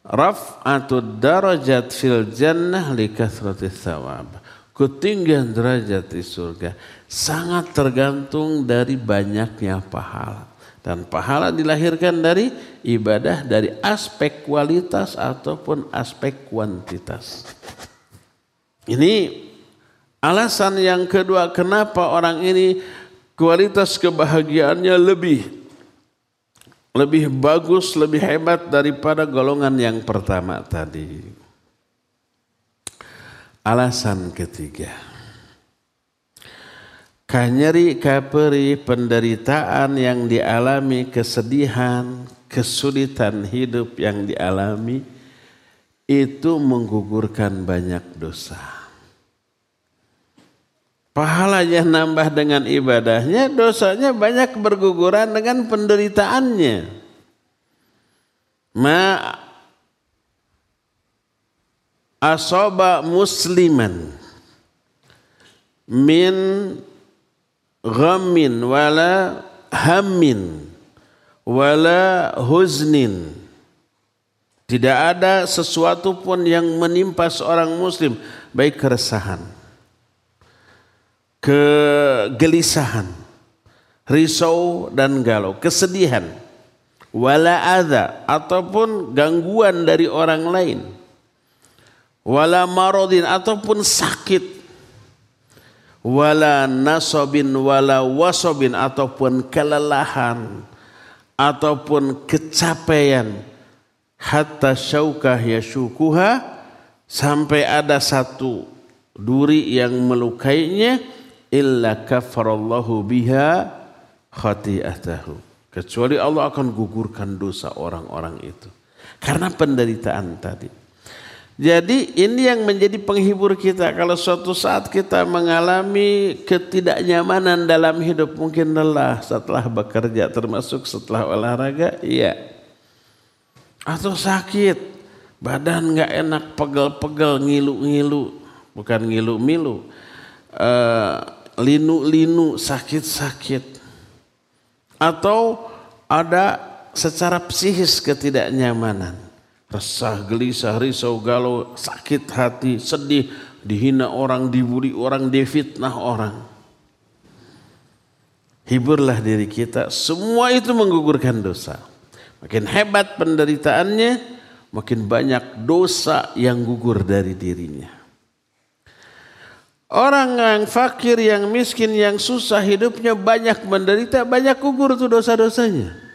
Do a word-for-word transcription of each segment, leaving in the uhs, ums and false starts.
raf'atud darajat fil jannah li kathratis thawab. Ketinggian derajat di surga sangat tergantung dari banyaknya pahala. Dan pahala dilahirkan dari ibadah dari aspek kualitas ataupun aspek kuantitas. Ini alasan yang kedua kenapa orang ini kualitas kebahagiaannya lebih lebih bagus, lebih hebat daripada golongan yang pertama tadi. Alasan ketiga, kanyeri kaperi penderitaan yang dialami, kesedihan, kesulitan hidup yang dialami itu menggugurkan banyak dosa. Pahalanya nambah dengan ibadahnya, dosanya banyak berguguran dengan penderitaannya. Ma asaba musliman min ghammin wala hammin wala huznin. Tidak ada sesuatu pun yang menimpa seorang muslim, baik keresahan, kegelisahan, risau dan galau, kesedihan, wala adza ataupun gangguan dari orang lain, wala maradin ataupun sakit, wala nasabin wala wasabin ataupun kelelahan ataupun kecapean, hatta syaukah yashukuha sampai ada satu duri yang melukainya, illa kafarallahu biha khati'atahu, kecuali Allah akan gugurkan dosa orang-orang itu karena penderitaan tadi. Jadi ini yang menjadi penghibur kita kalau suatu saat kita mengalami ketidaknyamanan dalam hidup, mungkin lelah setelah bekerja termasuk setelah olahraga, iya, atau sakit, badan nggak enak, pegel-pegel, ngilu-ngilu, bukan ngilu-milu, uh, linu-linu, sakit-sakit, atau ada secara psikis ketidaknyamanan. Resah, gelisah, risau, galau, sakit hati, sedih, dihina orang, dibully orang, difitnah orang. Hiburlah diri kita, semua itu menggugurkan dosa. Makin hebat penderitaannya, makin banyak dosa yang gugur dari dirinya. Orang yang fakir, yang miskin, yang susah hidupnya, banyak menderita, banyak gugur tuh dosa-dosanya.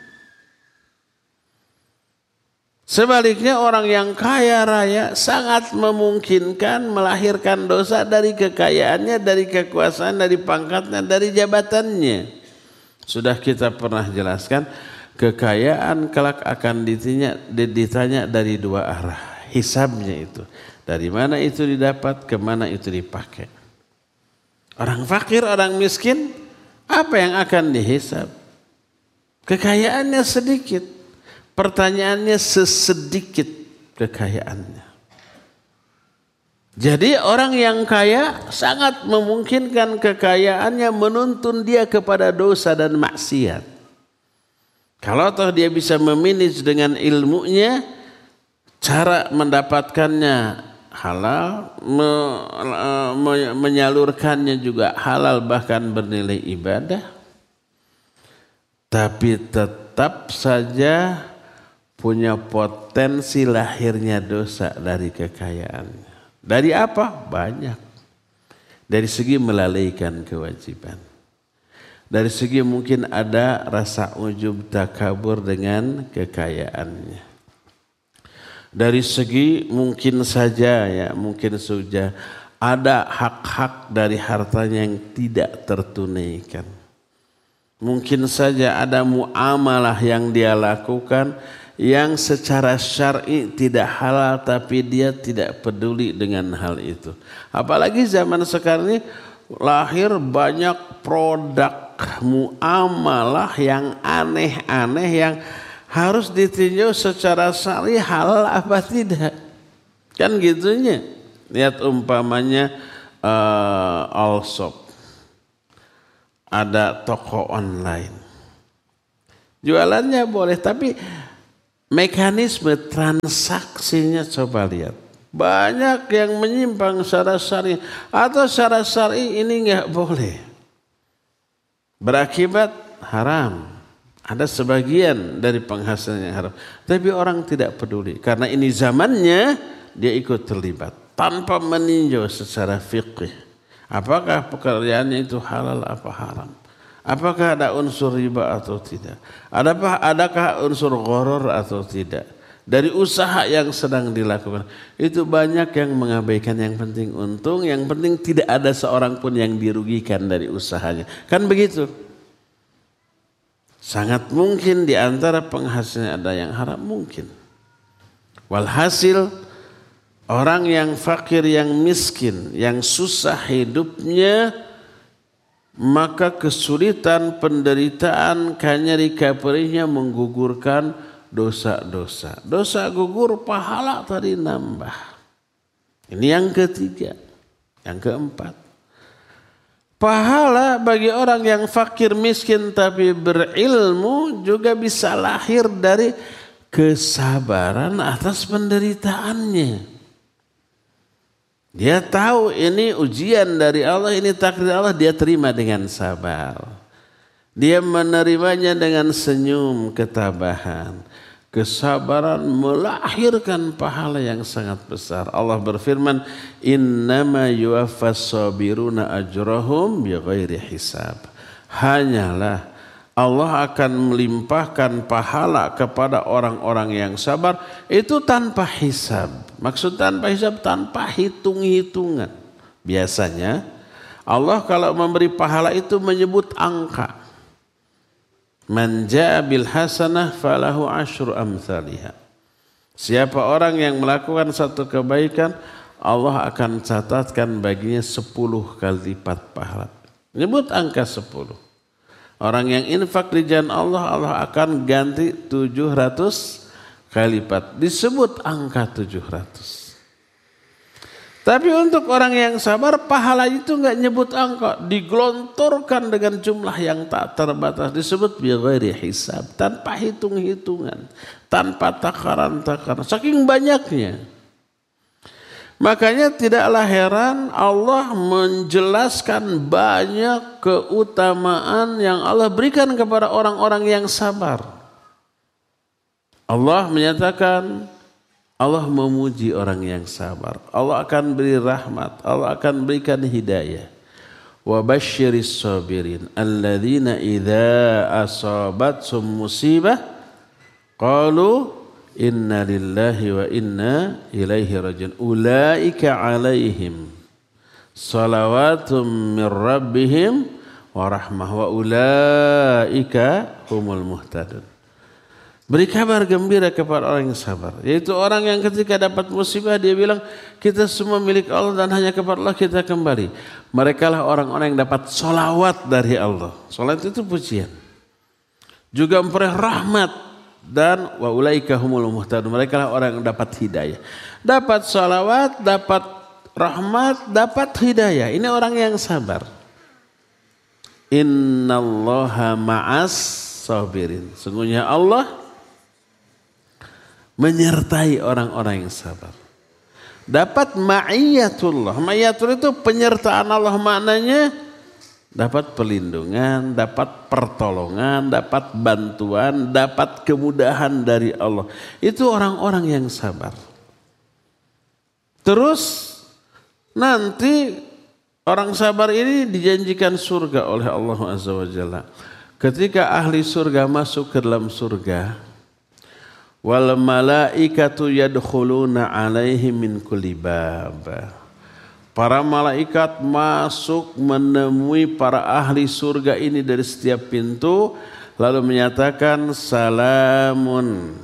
Sebaliknya orang yang kaya raya sangat memungkinkan melahirkan dosa dari kekayaannya, dari kekuasaan, dari pangkatnya, dari jabatannya. Sudah kita pernah jelaskan, kekayaan kelak akan ditanya, ditanya dari dua arah. Hisabnya itu, dari mana itu didapat, kemana itu dipakai. Orang fakir, orang miskin, apa yang akan dihisab? Kekayaannya sedikit. Pertanyaannya sesedikit kekayaannya. Jadi orang yang kaya sangat memungkinkan kekayaannya menuntun dia kepada dosa dan maksiat. Kalau toh dia bisa memanage dengan ilmunya, cara mendapatkannya halal, me, me, menyalurkannya juga halal, bahkan bernilai ibadah. Tapi tetap saja punya potensi lahirnya dosa dari kekayaannya. Dari apa? Banyak. Dari segi melalaikan kewajiban. Dari segi mungkin ada rasa ujub takabur dengan kekayaannya. Dari segi mungkin saja ya, mungkin saja ada hak-hak dari hartanya yang tidak tertunaikan. Mungkin saja ada muamalah yang dia lakukan yang secara syar'i tidak halal, tapi dia tidak peduli dengan hal itu. Apalagi zaman sekarang ini lahir banyak produk muamalah yang aneh-aneh yang harus ditinjau secara syar'i halal apa tidak. Kan gitunya. Lihat umpamanya uh, Allshop. Ada toko online. Jualannya boleh, tapi mekanisme transaksinya coba lihat. Banyak yang menyimpang secara syar'i atau secara syar'i ini enggak boleh. Berakibat haram. Ada sebagian dari penghasilan yang haram. Tapi orang tidak peduli karena ini zamannya dia ikut terlibat tanpa meninjau secara fikih. Apakah pekerjaannya itu halal apa haram? Apakah ada unsur riba atau tidak? Adakah adakah unsur gharar atau tidak? Dari usaha yang sedang dilakukan itu banyak yang mengabaikan yang penting untung, yang penting tidak ada seorang pun yang dirugikan dari usahanya. Kan begitu? Sangat mungkin di antara penghasilannya ada yang haram, mungkin. Walhasil orang yang fakir, yang miskin, yang susah hidupnya, maka kesulitan, penderitaan, kanyari kaperinya menggugurkan dosa-dosa. Dosa gugur, pahala tadi nambah. Ini yang ketiga. Yang keempat, pahala bagi orang yang fakir miskin tapi berilmu juga bisa lahir dari kesabaran atas penderitaannya. Dia tahu ini ujian dari Allah, ini takdir Allah, dia terima dengan sabar. Dia menerimanya dengan senyum, ketabahan. Kesabaran melahirkan pahala yang sangat besar. Allah berfirman, innama yuwaffas sabiruna ajrahum bighairi hisab. Hanyalah Allah akan melimpahkan pahala kepada orang-orang yang sabar itu tanpa hisab. Maksud tanpa hisab, tanpa hitung-hitungan. Biasanya Allah kalau memberi pahala itu menyebut angka. Man jaa bil hasanah falahu asyru amsalihha. Siapa orang yang melakukan satu kebaikan, Allah akan catatkan baginya sepuluh kali lipat pahala. Menyebut angka sepuluh. Orang yang infak di jalan Allah, Allah akan ganti tujuh ratus kali lipat. Disebut angka tujuh ratus. Tapi untuk orang yang sabar, pahala itu enggak nyebut angka. Digelontorkan dengan jumlah yang tak terbatas. Disebut bighairi hisab. Tanpa hitung-hitungan. Tanpa takaran-takaran. Saking banyaknya. Makanya tidaklah heran Allah menjelaskan banyak keutamaan yang Allah berikan kepada orang-orang yang sabar. Allah menyatakan, Allah memuji orang yang sabar. Allah akan beri rahmat. Allah akan berikan hidayah. Wa basyiris sabirin alladzina idza asabathum musibah qalu inna lillahi wa inna ilaihi rajiun. Ulaika alaihim salawatum min rabbihim wa rahmah wa ulaika humul muhtadun. Beri kabar gembira kepada orang yang sabar. Yaitu orang yang ketika dapat musibah dia bilang kita semua milik Allah dan hanya kepada Allah kita kembali. Mereka lah orang-orang yang dapat solawat dari Allah. Solawat itu pujian. Juga memperoleh rahmat. Dan wa ulaika humul muhtadun. Mereka lah orang yang dapat hidayah. Dapat solawat, dapat rahmat, dapat hidayah. Ini orang yang sabar. Innallaha ma'as sabirin. Sungguhnya Allah menyertai orang-orang yang sabar. Dapat ma'iyatullah. Ma'iyatullah itu penyertaan Allah, maknanya dapat perlindungan, dapat pertolongan, dapat bantuan, dapat kemudahan dari Allah. Itu orang-orang yang sabar. Terus nanti orang sabar ini dijanjikan surga oleh Allah Azza wa Jalla. Ketika ahli surga masuk ke dalam surga, wal malaikatu yadkhuluna alaihim min kulli bab. Para malaikat masuk menemui para ahli surga ini dari setiap pintu lalu menyatakan salamun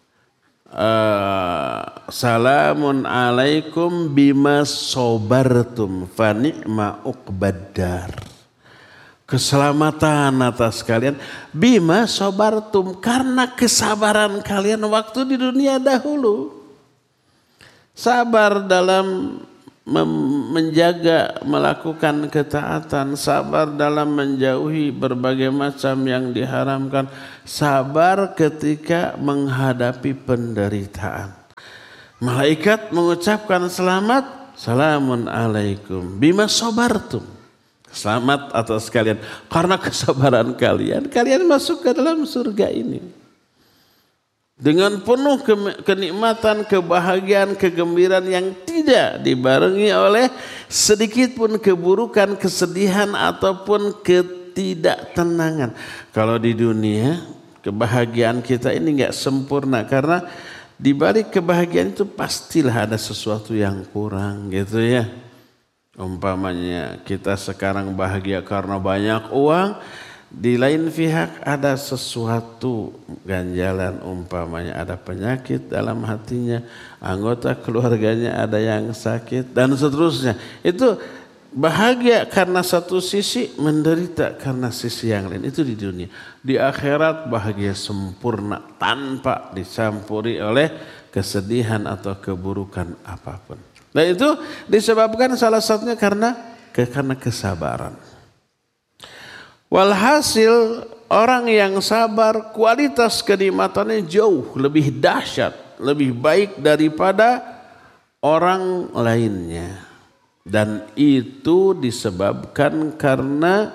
uh, salamun alaikum bima sobartum fa ni'ma uqbaddar. Keselamatan atas kalian bima sobartum, karena kesabaran kalian waktu di dunia dahulu. Sabar dalam menjaga, melakukan ketaatan, sabar dalam menjauhi berbagai macam yang diharamkan, sabar ketika menghadapi penderitaan. Malaikat mengucapkan selamat, salamun alaikum bima sabartum. Selamat atas kalian karena kesabaran kalian, kalian masuk ke dalam surga ini. Dengan penuh kenikmatan, kebahagiaan, kegembiraan yang tidak dibarengi oleh sedikit pun keburukan, kesedihan ataupun ketidaktenangan. Kalau di dunia kebahagiaan kita ini enggak sempurna karena di balik kebahagiaan itu pastilah ada sesuatu yang kurang gitu ya. Umpamanya kita sekarang bahagia karena banyak uang, di lain pihak ada sesuatu ganjalan, umpamanya ada penyakit dalam hatinya, anggota keluarganya ada yang sakit dan seterusnya. Itu bahagia karena satu sisi, menderita karena sisi yang lain. Itu di dunia. Di akhirat bahagia sempurna tanpa dicampuri oleh kesedihan atau keburukan apapun. Dan itu disebabkan salah satunya karena karena kesabaran. Walhasil orang yang sabar kualitas kenikmatannya jauh lebih dahsyat, lebih baik daripada orang lainnya. Dan itu disebabkan karena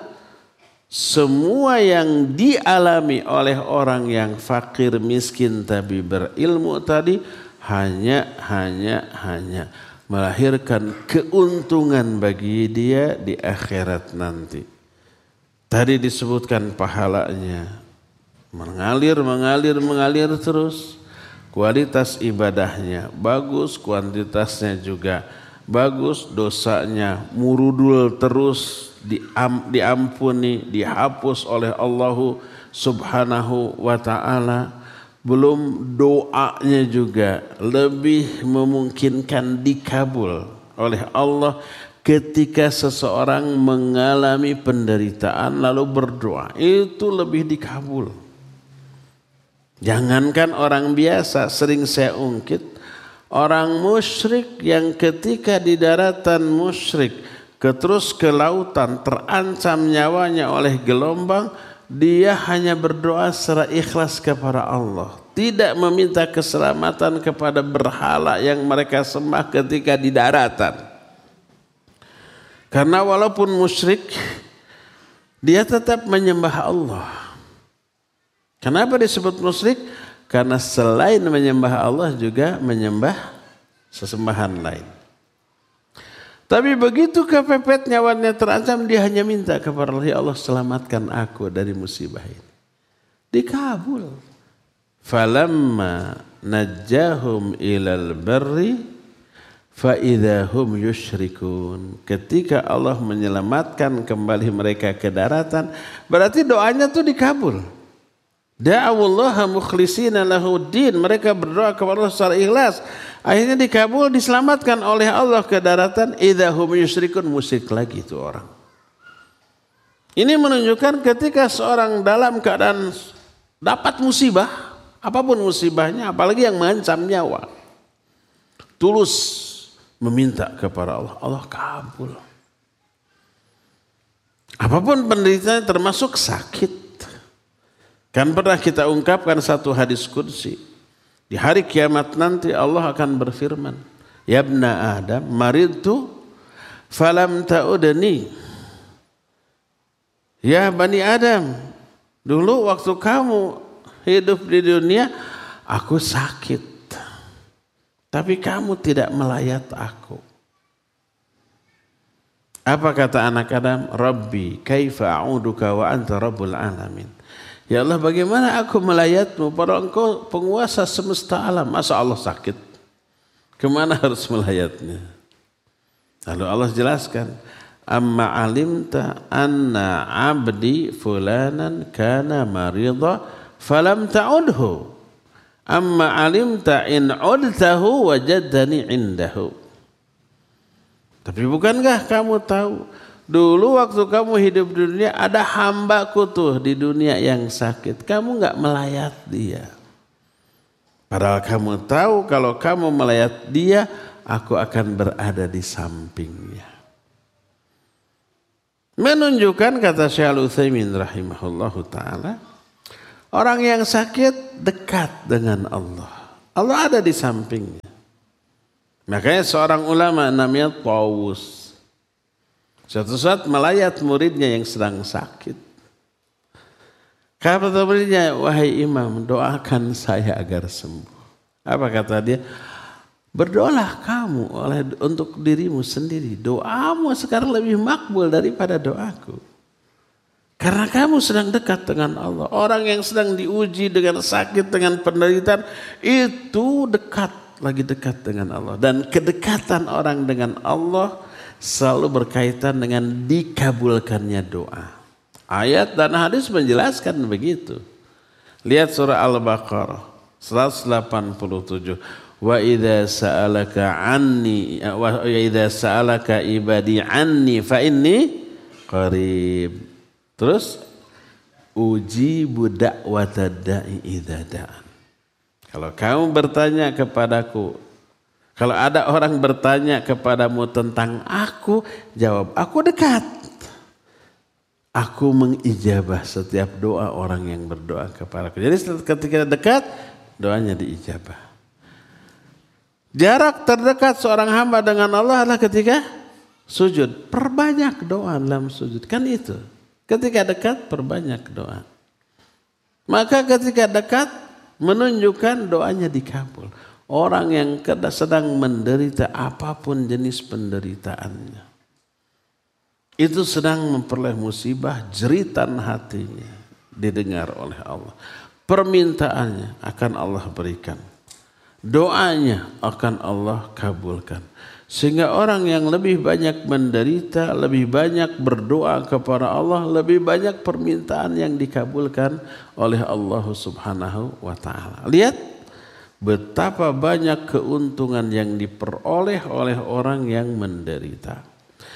semua yang dialami oleh orang yang fakir, miskin tapi berilmu tadi hanya hanya hanya melahirkan keuntungan bagi dia di akhirat nanti. Tadi disebutkan pahalanya mengalir, mengalir, mengalir terus. Kualitas ibadahnya bagus, kuantitasnya juga bagus. Dosanya murudul terus, diam, diampuni, dihapus oleh Allah Subhanahu wa ta'ala. Belum doanya juga lebih memungkinkan dikabul oleh Allah. Ketika seseorang mengalami penderitaan lalu berdoa, itu lebih dikabul. Jangankan orang biasa, sering saya ungkit, orang musyrik yang ketika di daratan musyrik, terus ke lautan, terancam nyawanya oleh gelombang, dia hanya berdoa secara ikhlas kepada Allah. Tidak meminta keselamatan kepada berhala yang mereka sembah ketika di daratan. Karena walaupun musyrik, dia tetap menyembah Allah. Kenapa disebut musyrik? Karena selain menyembah Allah juga menyembah sesembahan lain. Tapi begitu kepepet nyawanya terancam, dia hanya minta kepada Allah, ya Allah selamatkan aku dari musibah ini. Dikabul. Falamma najjahum ilal barri فَإِذَا هُمْ يُشْرِكُونَ. Ketika Allah menyelamatkan kembali mereka ke daratan, berarti doanya itu dikabul. Da'awullaha mukhlishina lahuddin. Mereka berdoa kepada Allah secara ikhlas. Akhirnya dikabul, diselamatkan oleh Allah ke daratan. إِذَا هُمْ يُشْرِكُونَ. Musyrik lagi itu orang. Ini menunjukkan ketika seorang dalam keadaan dapat musibah, apapun musibahnya, apalagi yang mengancam nyawa, tulus meminta kepada Allah, Allah kabul. Apapun penderitaannya termasuk sakit. Kan pernah kita ungkapkan satu hadis qudsi. Di hari kiamat nanti Allah akan berfirman, Ya ibna Adam, maridtu falam ta'udni. Ya Bani Adam, dulu waktu kamu hidup di dunia, aku sakit. Tapi kamu tidak melayat aku. Apa kata anak Adam? Rabbi kaifa a'uduka wa anta rabbul alamin. Ya Allah, bagaimana aku melayatmu padahal engkau penguasa semesta alam. Masa Allah sakit? Kemana harus melayatnya? Lalu Allah jelaskan, amma alimta anna abdi fulanan kana marida falam ta'udhu. Amma alimta in udtahu wajadani indahu. Tapi bukankah kamu tahu, dulu waktu kamu hidup di dunia ada hambaku tuh di dunia yang sakit, kamu enggak melayat dia. Padahal kamu tahu kalau kamu melayat dia, aku akan berada di sampingnya. Menunjukkan, kata Syekh Al-Utsaimin rahimahullahu ta'ala, orang yang sakit dekat dengan Allah. Allah ada di sampingnya. Makanya seorang ulama namanya Tawus, suatu saat melayat muridnya yang sedang sakit. Kata muridnya, wahai imam, doakan saya agar sembuh. Apa kata dia? Berdoalah kamu oleh untuk dirimu sendiri. Doamu sekarang lebih makbul daripada doaku. Karena kamu sedang dekat dengan Allah. Orang yang sedang diuji dengan sakit, dengan penderitaan, itu dekat, lagi dekat dengan Allah. Dan kedekatan orang dengan Allah selalu berkaitan dengan dikabulkannya doa. Ayat dan hadis menjelaskan begitu. Lihat surah Al-Baqarah seratus delapan puluh tujuh. Wa idza sa'alaka anni wa idza sa'alaka ibadi anni fa inni qarib. Terus ujibu da'watad da'i idza da'an. Kalau kamu bertanya kepadaku, kalau ada orang bertanya kepadamu tentang aku, jawab aku dekat. Aku mengijabah setiap doa orang yang berdoa kepadaku. Jadi ketika dekat, doanya diijabah. Jarak terdekat seorang hamba dengan Allah adalah ketika sujud. Perbanyak doa dalam sujud. Kan itu. Ketika dekat, perbanyak doa. Maka ketika dekat, menunjukkan doanya dikabul. Orang yang sedang menderita apapun jenis penderitaannya, itu sedang memperoleh musibah, jeritan hatinya didengar oleh Allah. Permintaannya akan Allah berikan. Doanya akan Allah kabulkan. Sehingga orang yang lebih banyak menderita, lebih banyak berdoa kepada Allah, lebih banyak permintaan yang dikabulkan oleh Allah Subhanahu wa ta'ala. Lihat betapa banyak keuntungan yang diperoleh oleh orang yang menderita.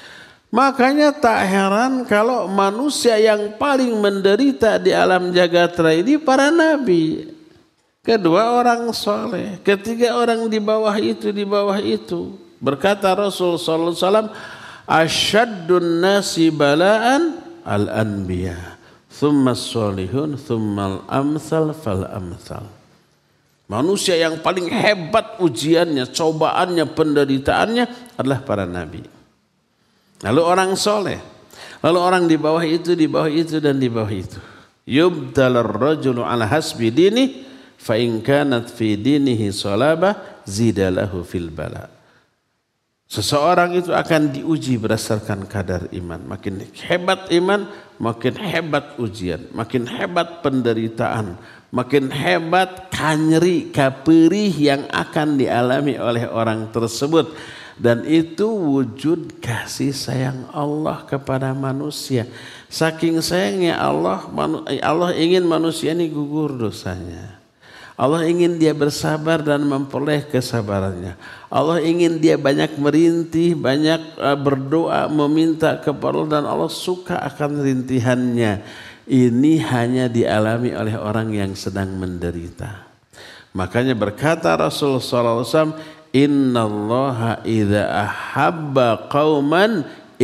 Makanya tak heran kalau manusia yang paling menderita di alam jagat raya ini para nabi. Kedua orang soleh, ketiga orang di bawah itu, di bawah itu. Berkata Rasul sallallahu alaihi wasallam, asyaddun nasi bala'an al-anbiya, thumma as-solihun, thumma al-amthal fal-amthal. Manusia yang paling hebat ujiannya, cobaannya, penderitaannya adalah para nabi. Lalu orang soleh, lalu orang di bawah itu, di bawah itu, dan di bawah itu. Yubtalar rajulu ala hasbi dini, fa in kanat fi dinihi salabah zidalahu fil bala. Seseorang itu akan diuji berdasarkan kadar iman. Makin hebat iman, makin hebat ujian, makin hebat penderitaan, makin hebat kanyeri, kaperih yang akan dialami oleh orang tersebut. Dan itu wujud kasih sayang Allah kepada manusia. Saking sayangnya Allah, Allah ingin manusia ini gugur dosanya. Allah ingin dia bersabar dan memperoleh kesabarannya. Allah ingin dia banyak merintih, banyak berdoa, meminta kepada Allah, dan Allah suka akan rintihannya. Ini hanya dialami oleh orang yang sedang menderita. Makanya berkata Rasul sallallahu alaihi wasallam, innallaha idza ahabba qauman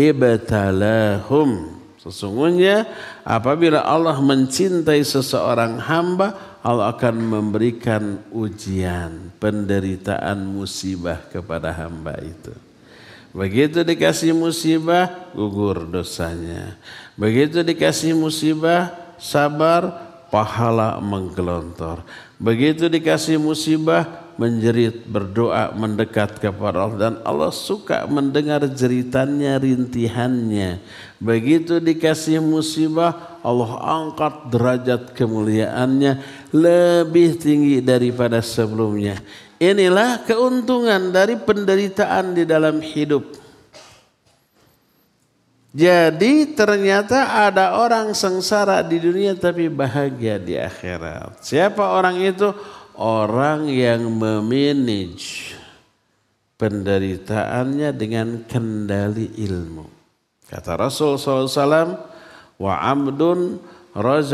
ibtalahum. Sesungguhnya apabila Allah mencintai seseorang hamba, Allah akan memberikan ujian, penderitaan, musibah kepada hamba itu. Begitu dikasih musibah, gugur dosanya. Begitu dikasih musibah, sabar, pahala menggelontor. Begitu dikasih musibah, menjerit, berdoa, mendekat kepada Allah, dan Allah suka mendengar jeritannya, rintihannya. Begitu dikasih musibah, Allah angkat derajat kemuliaannya lebih tinggi daripada sebelumnya. Inilah keuntungan dari penderitaan di dalam hidup. Jadi ternyata ada orang sengsara di dunia tapi bahagia di akhirat. Siapa orang itu? Orang yang memanage penderitaannya dengan kendali ilmu. Kata Rasul sallallahu alaihi wasallam, wa amdun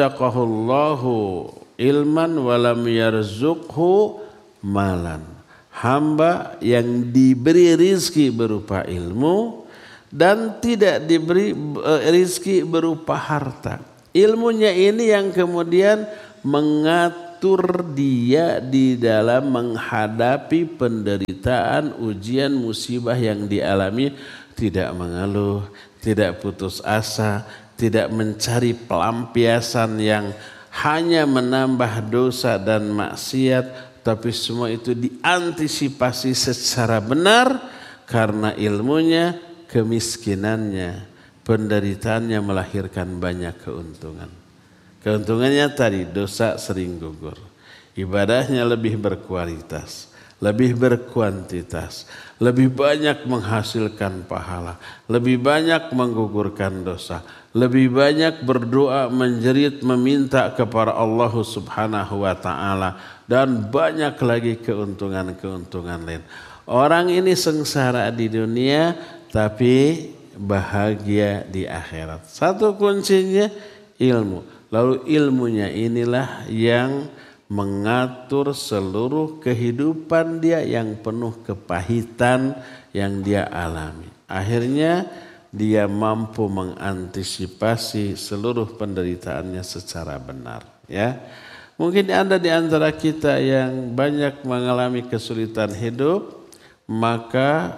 razaqahullahu ilman walam yarzuqhu malan. hamba yang diberi rizki berupa ilmu dan tidak diberi rizki berupa harta. Ilmunya ini yang kemudian mengatur dia di dalam menghadapi penderitaan, ujian, musibah yang dialami, tidak mengeluh, tidak putus asa, tidak mencari pelampiasan yang hanya menambah dosa dan maksiat, tapi semua itu diantisipasi secara benar karena ilmunya, kemiskinannya, penderitaannya melahirkan banyak keuntungan. Keuntungannya tadi dosa sering gugur, ibadahnya lebih berkualitas, lebih berkuantitas, lebih banyak menghasilkan pahala, lebih banyak menggugurkan dosa, lebih banyak berdoa, menjerit, meminta kepada Allah Subhanahu wa taala, dan banyak lagi keuntungan-keuntungan lain. Orang ini sengsara di dunia tapi bahagia di akhirat. Satu kuncinya ilmu. Lalu ilmunya inilah yang mengatur seluruh kehidupan dia yang penuh kepahitan yang dia alami. Akhirnya dia mampu mengantisipasi seluruh penderitaannya secara benar. Ya, mungkin ada di antara kita yang banyak mengalami kesulitan hidup, maka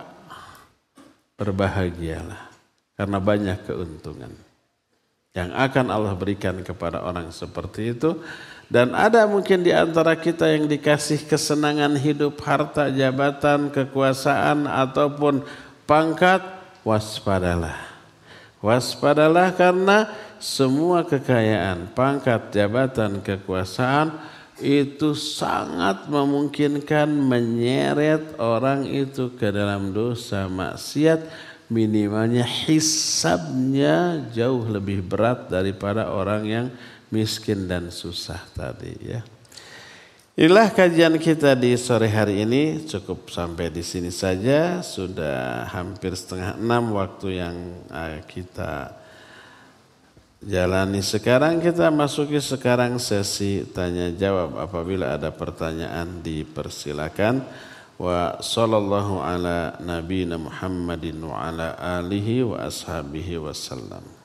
berbahagialah karena banyak keuntungan yang akan Allah berikan kepada orang seperti itu. Dan ada mungkin di antara kita yang dikasih kesenangan hidup, harta, jabatan, kekuasaan ataupun pangkat, waspadalah. Waspadalah karena semua kekayaan, pangkat, jabatan, kekuasaan itu sangat memungkinkan menyeret orang itu ke dalam dosa maksiat. Minimalnya hisabnya jauh lebih berat daripada orang yang miskin dan susah tadi ya. Inilah kajian kita di sore hari ini, cukup sampai di sini saja. Sudah hampir setengah enam waktu yang kita jalani. Sekarang kita masuki sekarang sesi tanya jawab. Apabila ada pertanyaan dipersilakan. Wa sallallahu ala nabiyina Muhammadin wa ala alihi wa ashabihi wasallam.